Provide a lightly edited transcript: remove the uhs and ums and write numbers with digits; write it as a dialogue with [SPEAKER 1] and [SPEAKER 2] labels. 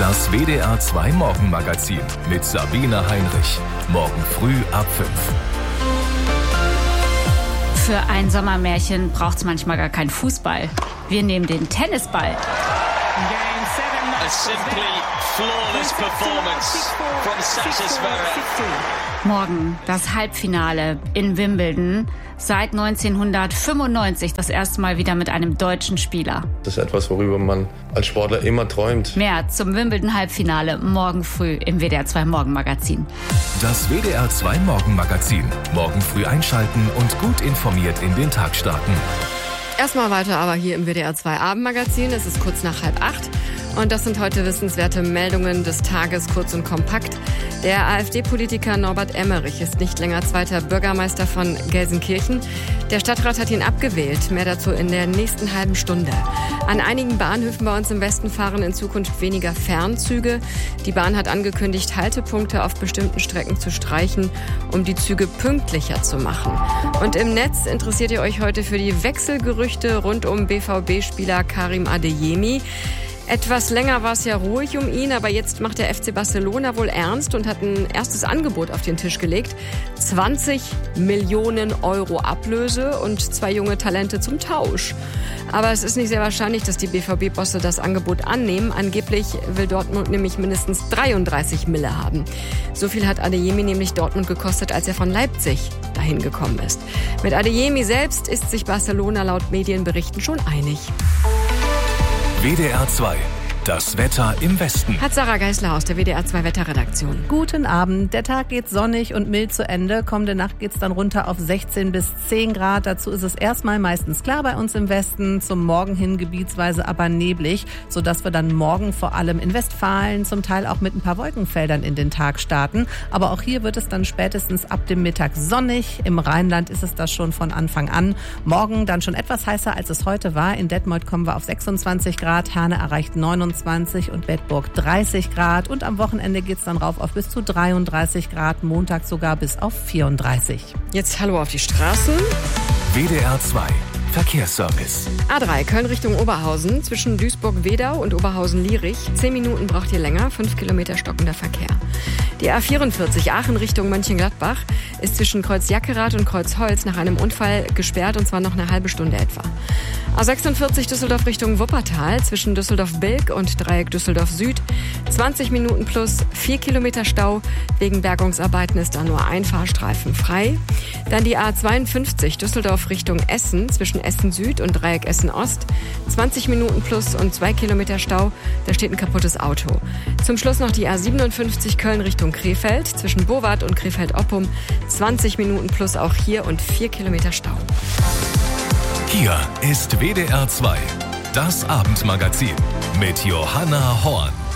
[SPEAKER 1] Das WDR 2 Morgenmagazin mit Sabine Heinrich. Morgen früh ab 5.
[SPEAKER 2] Für ein Sommermärchen braucht es manchmal gar keinen Fußball. Wir nehmen den Tennisball.
[SPEAKER 3] A simply flawless performance from Sasha Zverev.
[SPEAKER 2] Morgen das Halbfinale in Wimbledon. Seit 1995 das erste Mal wieder mit einem deutschen Spieler.
[SPEAKER 4] Das ist etwas, worüber man als Sportler immer träumt.
[SPEAKER 2] Mehr zum Wimbledon-Halbfinale morgen früh im WDR 2 Morgenmagazin.
[SPEAKER 1] Das WDR 2 Morgenmagazin. Morgen früh einschalten und gut informiert in den Tag starten.
[SPEAKER 5] Erstmal weiter aber hier im WDR 2 Abendmagazin. Es ist kurz nach 7:30. Und das sind heute wissenswerte Meldungen des Tages, kurz und kompakt. Der AfD-Politiker Norbert Emmerich ist nicht länger zweiter Bürgermeister von Gelsenkirchen. Der Stadtrat hat ihn abgewählt. Mehr dazu in der nächsten halben Stunde. An einigen Bahnhöfen bei uns im Westen fahren in Zukunft weniger Fernzüge. Die Bahn hat angekündigt, Haltepunkte auf bestimmten Strecken zu streichen, um die Züge pünktlicher zu machen. Und im Netz interessiert ihr euch heute für die Wechselgerüchte rund um BVB-Spieler Karim Adeyemi. Etwas länger war es ja ruhig um ihn, aber jetzt macht der FC Barcelona wohl ernst und hat ein erstes Angebot auf den Tisch gelegt. 20 Millionen Euro Ablöse und 2 junge Talente zum Tausch. Aber es ist nicht sehr wahrscheinlich, dass die BVB-Bosse das Angebot annehmen. Angeblich will Dortmund nämlich mindestens 33 Mille haben. So viel hat Adeyemi nämlich Dortmund gekostet, als er von Leipzig dahin gekommen ist. Mit Adeyemi selbst ist sich Barcelona laut Medienberichten schon einig.
[SPEAKER 1] WDR 2. Das Wetter im Westen.
[SPEAKER 5] Hat Sarah Geisler aus der WDR 2 Wetterredaktion.
[SPEAKER 6] Guten Abend. Der Tag geht sonnig und mild zu Ende. Kommende Nacht geht's dann runter auf 16 bis 10 Grad. Dazu ist es erstmal meistens klar bei uns im Westen. Zum Morgen hin gebietsweise aber neblig, sodass wir dann morgen vor allem in Westfalen zum Teil auch mit ein paar Wolkenfeldern in den Tag starten. Aber auch hier wird es dann spätestens ab dem Mittag sonnig. Im Rheinland ist es das schon von Anfang an. Morgen dann schon etwas heißer, als es heute war. In Detmold kommen wir auf 26 Grad. Herne erreicht 29 und Bedburg 30 Grad. Und am Wochenende geht's dann rauf auf bis zu 33 Grad. Montag sogar bis auf 34.
[SPEAKER 5] Jetzt hallo auf die Straßen.
[SPEAKER 1] WDR 2. Verkehrsservice.
[SPEAKER 5] A3 Köln Richtung Oberhausen zwischen Duisburg-Wedau und Oberhausen-Lierich. 10 Minuten braucht ihr länger, 5 Kilometer stockender Verkehr. Die A44 Aachen Richtung Mönchengladbach ist zwischen Kreuz Jackerath und Kreuz Holz nach einem Unfall gesperrt, und zwar noch eine halbe Stunde etwa. A46 Düsseldorf Richtung Wuppertal zwischen Düsseldorf-Bilk und Dreieck Düsseldorf Süd. 20 Minuten plus 4 Kilometer Stau. Wegen Bergungsarbeiten ist da nur ein Fahrstreifen frei. Dann die A52 Düsseldorf Richtung Essen zwischen Essen Süd und Dreieck Essen Ost. 20 Minuten plus und 2 Kilometer Stau. Da steht ein kaputtes Auto. Zum Schluss noch die A57 Köln Richtung Krefeld zwischen Bowart und Krefeld-Oppum. 20 Minuten plus auch hier und 4 Kilometer Stau.
[SPEAKER 1] Hier ist WDR 2. Das Abendmagazin mit Johanna Horn.